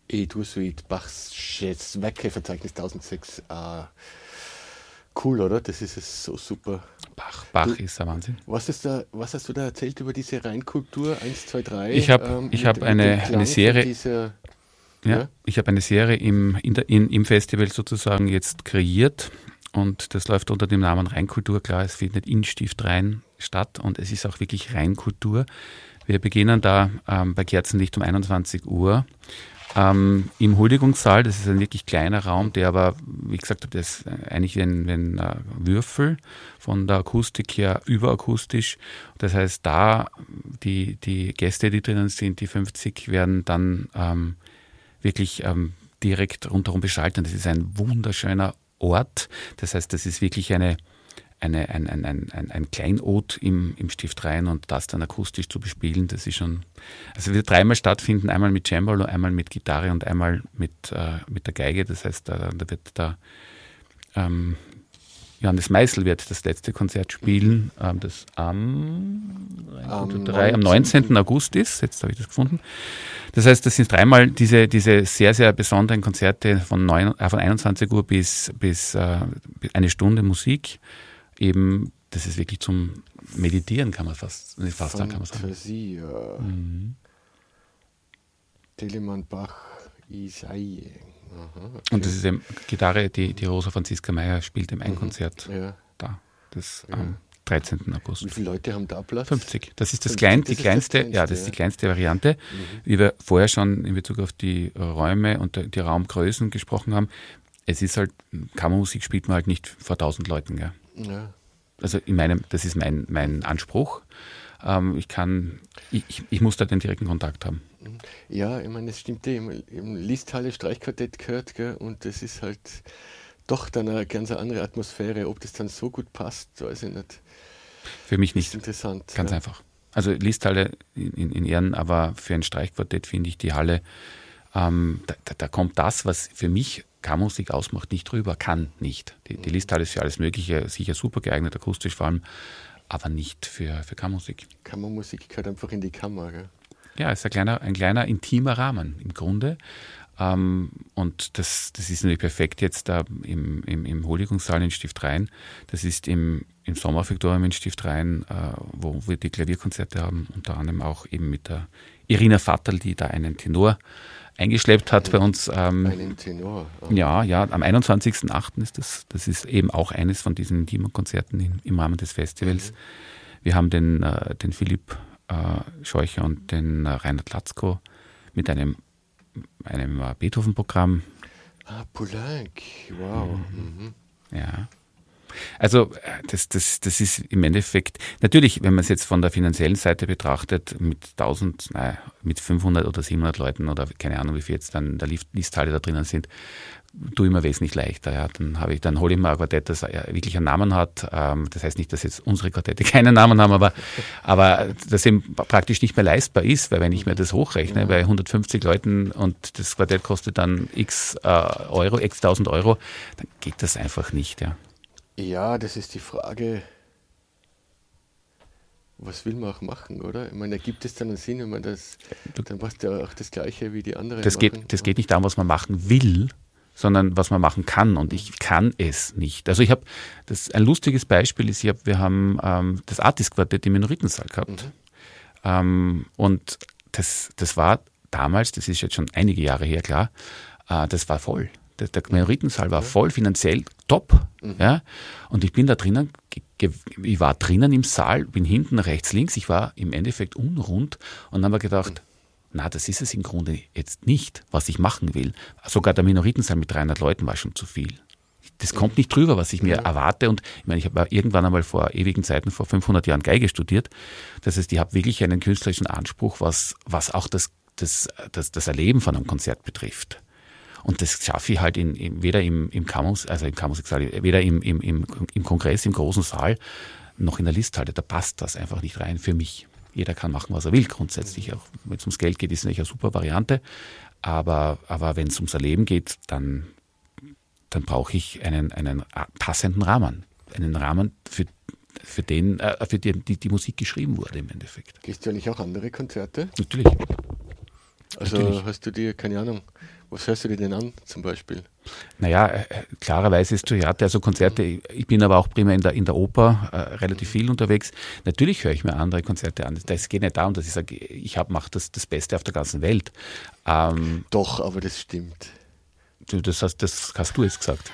E-Dur-Suite, Bachs Werkverzeichnis 1006. Cool, oder? Das ist es so super. Bach ist ein Wahnsinn. Was hast du da erzählt über diese Rheinkultur 1, 2, 3? Ich habe eine Serie. Ich habe eine Serie im Festival sozusagen jetzt kreiert und das läuft unter dem Namen Rheinkultur. Klar, es findet in Stift Rhein statt und es ist auch wirklich Rheinkultur. Wir beginnen da bei Kerzenlicht um 21 Uhr im Huldigungssaal. Das ist ein wirklich kleiner Raum, der aber, wie gesagt, das ist eigentlich wie ein Würfel von der Akustik her überakustisch. Das heißt, da die Gäste, die drinnen sind, die 50, werden dann wirklich direkt rundherum beschaltet. Das ist ein wunderschöner Ort. Das heißt, das ist wirklich ein Kleinod im Stift Rhein und das dann akustisch zu bespielen, das ist schon, also wird dreimal stattfinden, einmal mit Cembalo, einmal mit Gitarre und einmal mit der Geige. Das heißt, da wird Johannes Meißel wird das letzte Konzert spielen, das am 19. August ist. Jetzt habe ich das gefunden. Das heißt, das sind dreimal diese sehr, sehr besonderen Konzerte von 21 Uhr bis eine Stunde Musik. Eben, das ist wirklich zum Meditieren, kann man fast sagen. Fantasie, ja. Telemann, Bach, Isaie. Aha, okay. Und das ist eben Gitarre, die Rosa Franziska Meyer spielt im Konzert da. Das am 13. August. Wie viele Leute haben da Platz? 50. Das ist die kleinste Variante. Wie wir vorher schon in Bezug auf die Räume und die Raumgrößen gesprochen haben. Es ist halt, Kammermusik spielt man halt nicht vor 1000 Leuten. Gell? Ja. Also das ist mein Anspruch. Ich muss da den direkten Kontakt haben. Ja, ich meine, es stimmt im Listhalle Streichquartett gehört, gell? Und das ist halt doch dann eine ganz andere Atmosphäre. Ob das dann so gut passt, weiß ich nicht. Für mich nicht. Das ist interessant. Ganz einfach. Also Listhalle in Ehren, aber für ein Streichquartett finde ich die Halle, da kommt das, was für mich Kammermusik ausmacht, nicht drüber, kann nicht. Die Listhalle ist für alles Mögliche sicher super geeignet, akustisch vor allem, aber nicht für Kammermusik. Kammermusik gehört einfach in die Kammer, gell? Ja, es ist ein kleiner intimer Rahmen im Grunde. Und das ist natürlich perfekt jetzt da im Huldigungssaal in Stift Rhein. Das ist im Sommerrefektorium in Stift Rhein, wo wir die Klavierkonzerte haben, unter anderem auch eben mit der Irina Vatterl, die da einen Tenor eingeschleppt hat bei uns. Einen Tenor? Oh. Ja, am 21.08. ist das. Das ist eben auch eines von diesen intimen Konzerten im Rahmen des Festivals. Wir haben den Philipp Scheucher und den Reinhard Latzko mit einem Beethoven-Programm. Poulenc, wow. Ja. Also das ist im Endeffekt, natürlich, wenn man es jetzt von der finanziellen Seite betrachtet, mit 500 oder 700 Leuten oder keine Ahnung, wie viel jetzt dann der Listhalle da drinnen sind, tue ich mir wesentlich leichter. Ja. Dann hole ich mir ein Quartett, das wirklich einen Namen hat. Das heißt nicht, dass jetzt unsere Quartette keinen Namen haben, aber das eben praktisch nicht mehr leistbar ist, weil wenn ich mir das hochrechne, bei 150 Leuten und das Quartett kostet dann x 1000 Euro, dann geht das einfach nicht. Ja. Ja, das ist die Frage, was will man auch machen, oder? Ich meine, ergibt es dann einen Sinn, wenn man dann passt ja auch das Gleiche wie die anderen das geht nicht darum, was man machen will, sondern was man machen kann und ich kann es nicht. Also ein lustiges Beispiel ist, wir haben das Artist-Quartett im Minoritensaal gehabt und das war damals, das ist jetzt schon einige Jahre her, klar, das war voll. Der Minoritensaal war voll, finanziell top. Ja? Und ich bin da drinnen, ich war drinnen im Saal, bin hinten rechts, links, ich war im Endeffekt unrund und habe mir gedacht, das ist es im Grunde jetzt nicht, was ich machen will. Sogar der Minoritensaal mit 300 Leuten war schon zu viel. Das kommt nicht drüber, was ich mir erwarte. Und ich meine, ich habe irgendwann einmal vor ewigen Zeiten, vor 500 Jahren Geige studiert. Das heißt, ich habe wirklich einen künstlerischen Anspruch, was auch das Erleben von einem Konzert betrifft. Und das schaffe ich halt weder im Kammermusiksaal, weder im Kongress, im großen Saal, noch in der Listhalle. Da passt das einfach nicht rein für mich. Jeder kann machen, was er will, grundsätzlich. Auch wenn es ums Geld geht, ist es natürlich eine super Variante. Aber wenn es ums Erleben geht, dann brauche ich einen passenden Rahmen. Einen Rahmen, für den die Musik geschrieben wurde im Endeffekt. Gehst du eigentlich auch andere Konzerte? Natürlich. Also Natürlich. hast du dir, keine Ahnung, was hörst du dir denn an zum Beispiel? Naja, klarerweise ist Theater, also Konzerte, ich bin aber auch primär in der Oper relativ viel unterwegs. Natürlich höre ich mir andere Konzerte an. Es geht nicht darum, dass ich sage, ich mache das Beste auf der ganzen Welt. Doch, aber das stimmt. Das hast du jetzt gesagt.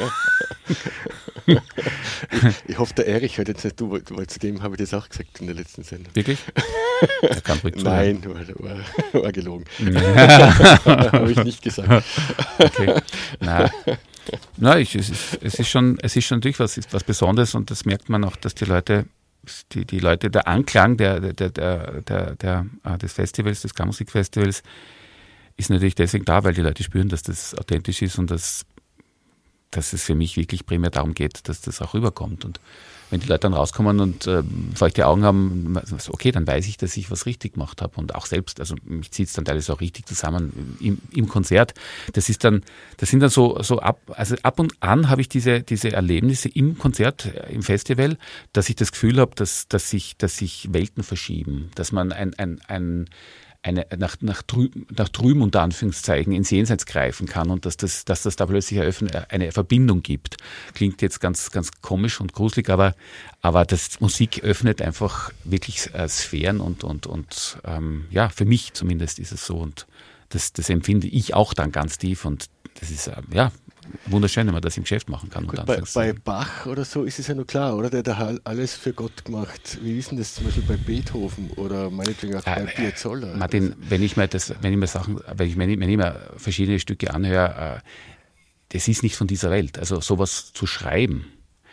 Ich hoffe, der Erich hört jetzt nicht, weil zu dem habe ich das auch gesagt in der letzten Sendung. Wirklich? Der kann ruhig zuhören. Nein, war gelogen. Habe ich nicht gesagt. Okay. Es ist schon natürlich was Besonderes und das merkt man auch, dass die Leute, der Anklang des Festivals, des Kammermusikfestivals, ist natürlich deswegen da, weil die Leute spüren, dass das authentisch ist und dass es für mich wirklich primär darum geht, dass das auch rüberkommt. Und wenn die Leute dann rauskommen und feuchte Augen haben, okay, dann weiß ich, dass ich was richtig gemacht habe. Und auch selbst, also mich zieht es dann teilweise auch richtig zusammen im Konzert. Das sind dann ab und an habe ich diese Erlebnisse im Konzert, im Festival, dass ich das Gefühl habe, dass sich Welten verschieben, dass man nach drüben unter Anführungszeichen ins Jenseits greifen kann und dass das da plötzlich eine Verbindung gibt. Klingt jetzt ganz, ganz komisch und gruselig, aber das Musik öffnet einfach wirklich Sphären und für mich zumindest ist es so und das empfinde ich auch dann ganz tief und das ist wunderschön, wenn man das im Geschäft machen kann. Gut, bei Bach oder so ist es ja nur klar, oder? Der hat alles für Gott gemacht. Wie ist denn das zum Beispiel bei Beethoven oder meinetwegen auch bei Piazzolla? Martin, wenn ich mir verschiedene Stücke anhöre, das ist nicht von dieser Welt. Also sowas zu schreiben,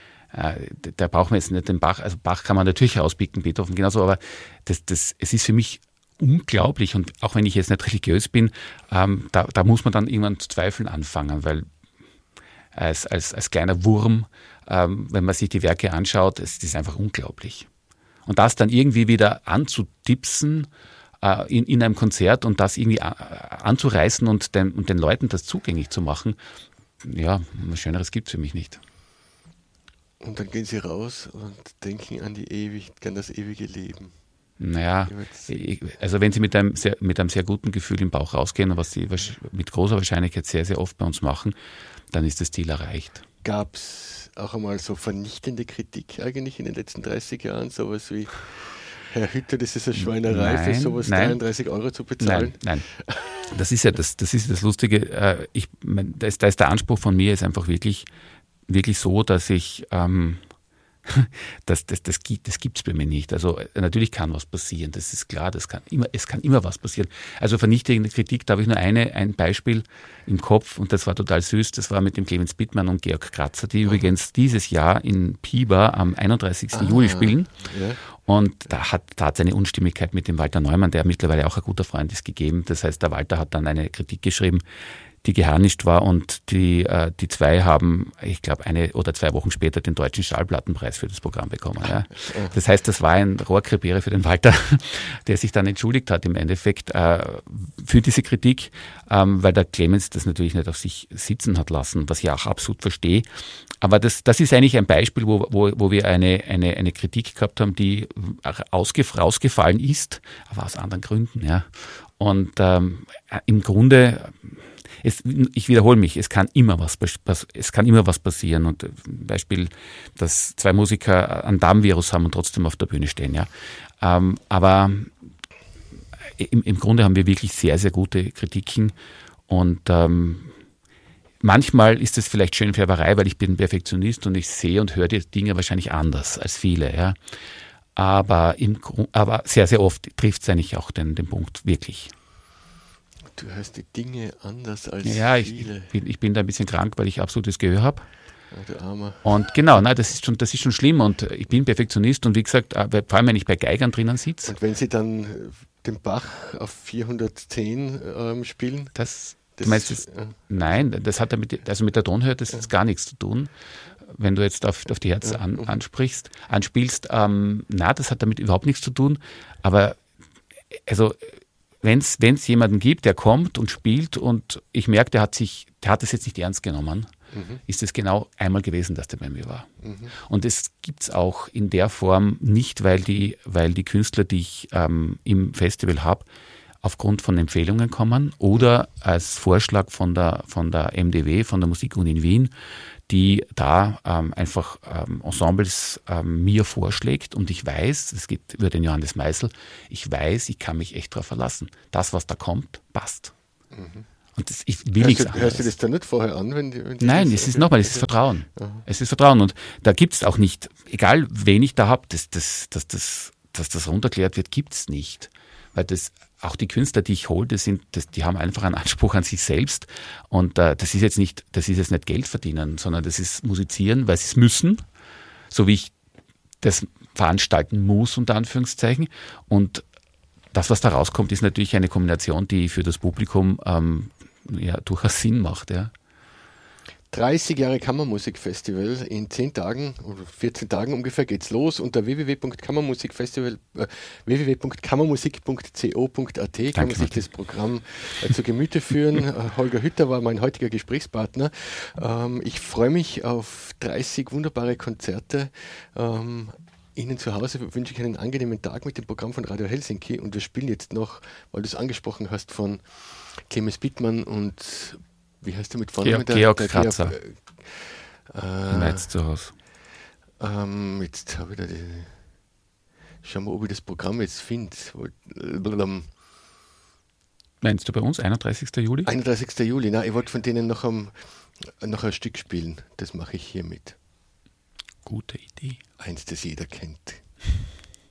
da braucht man jetzt nicht den Bach. Also Bach kann man natürlich auspicken, Beethoven genauso, aber es ist für mich unglaublich und auch wenn ich jetzt nicht religiös bin, da muss man dann irgendwann zu zweifeln anfangen, weil als kleiner Wurm, wenn man sich die Werke anschaut, es ist einfach unglaublich. Und das dann irgendwie wieder anzutipsen in einem Konzert und das irgendwie anzureißen und den Leuten das zugänglich zu machen, ja, was Schöneres gibt es für mich nicht. Und dann gehen sie raus und denken an das ewige Leben. Naja, also wenn Sie mit einem sehr guten Gefühl im Bauch rausgehen, was Sie mit großer Wahrscheinlichkeit sehr, sehr oft bei uns machen, dann ist das Ziel erreicht. Gab es auch einmal so vernichtende Kritik eigentlich in den letzten 30 Jahren? Sowas wie, Herr Hütter, das ist eine Schweinerei, für sowas 33 € zu bezahlen? Nein. Das ist ja das Lustige. Da ist der Anspruch von mir ist einfach wirklich so, dass ich das gibt es bei mir nicht. Also natürlich kann was passieren, das ist klar, es kann immer was passieren. Also vernichtende Kritik, da habe ich nur ein Beispiel im Kopf und das war total süß, das war mit dem Clemens Bittmann und Georg Kratzer, die übrigens dieses Jahr in Piba am 31. Juli spielen. Ja. Und da hat es eine Unstimmigkeit mit dem Walter Neumann, der mittlerweile auch ein guter Freund ist, gegeben. Das heißt, der Walter hat dann eine Kritik geschrieben, die geharnischt war und die zwei haben, ich glaube, 1 oder 2 Wochen später den Deutschen Schallplattenpreis für das Programm bekommen. Ja. Das heißt, das war ein Rohrkrepierer für den Walter, der sich dann entschuldigt hat im Endeffekt für diese Kritik, weil der Clemens das natürlich nicht auf sich sitzen hat lassen, was ich auch absolut verstehe. Aber das ist eigentlich ein Beispiel, wo wir eine Kritik gehabt haben, die rausgefallen ist, aber aus anderen Gründen. Ja. Und im Grunde ich wiederhole mich, es kann immer was passieren. Und Beispiel, dass 2 Musiker ein Darmvirus haben und trotzdem auf der Bühne stehen. Ja. Aber im Grunde haben wir wirklich sehr, sehr gute Kritiken. Und manchmal ist es vielleicht Schönfärberei, weil ich bin Perfektionist und ich sehe und höre die Dinge wahrscheinlich anders als viele. Ja. Aber sehr, sehr oft trifft es eigentlich auch den Punkt wirklich. Du hörst die Dinge anders als viele. Ja, ich bin da ein bisschen krank, weil ich absolutes Gehör habe. Oh, du Armer. Und genau, das ist schon schlimm und ich bin Perfektionist und wie gesagt, vor allem wenn ich bei Geigern drinnen sitze. Und wenn Sie dann den Bach auf 410 spielen? Du meinst das? Nein, das hat mit der Tonhöhe das gar nichts zu tun. Wenn du jetzt auf die Herz anspielst, das hat damit überhaupt nichts zu tun. Aber also wenn es jemanden gibt, der kommt und spielt und ich merke, der hat es jetzt nicht ernst genommen, ist es genau einmal gewesen, dass der bei mir war. Und es gibt es auch in der Form nicht, weil die Künstler, die ich im Festival habe, aufgrund von Empfehlungen kommen oder als Vorschlag von der MDW, von der Musikuni in Wien, die da einfach Ensembles mir vorschlägt und ich weiß, es geht über den Johannes Meisel, ich weiß, ich kann mich echt darauf verlassen. Das, was da kommt, passt. Und das, ich will nichts anderes. Hörst du das dann nicht vorher an? Wenn die Nein, es ist nochmal, es ist Vertrauen. Aha. Es ist Vertrauen und da gibt es auch nicht, egal wen ich da habe, dass das runterklärt wird, gibt es nicht. Weil das auch die Künstler, die ich hole, die haben einfach einen Anspruch an sich selbst und das ist jetzt nicht Geld verdienen, sondern das ist musizieren, weil sie es müssen, so wie ich das veranstalten muss, unter Anführungszeichen. Und das, was da rauskommt, ist natürlich eine Kombination, die für das Publikum durchaus Sinn macht. Ja. 30 Jahre Kammermusikfestival in 10 Tagen oder 14 Tagen ungefähr geht's los. Unter www.kammermusik.co.at kann man sich das Programm zu Gemüte führen. Holger Hütter war mein heutiger Gesprächspartner. Ich freue mich auf 30 wunderbare Konzerte. Ihnen zu Hause wünsche ich einen angenehmen Tag mit dem Programm von Radio Helsinki und wir spielen jetzt noch, weil du es angesprochen hast, von Clemens Bittmann und wie heißt der mit vorne? Georg Kratzer. Jetzt zu Hause. Jetzt habe ich da schauen wir, ob ich das Programm jetzt finde. Meinst du bei uns 31. Juli? 31. Juli, nein, ich wollte von denen noch ein Stück spielen. Das mache ich hiermit. Gute Idee. Eins, das jeder kennt.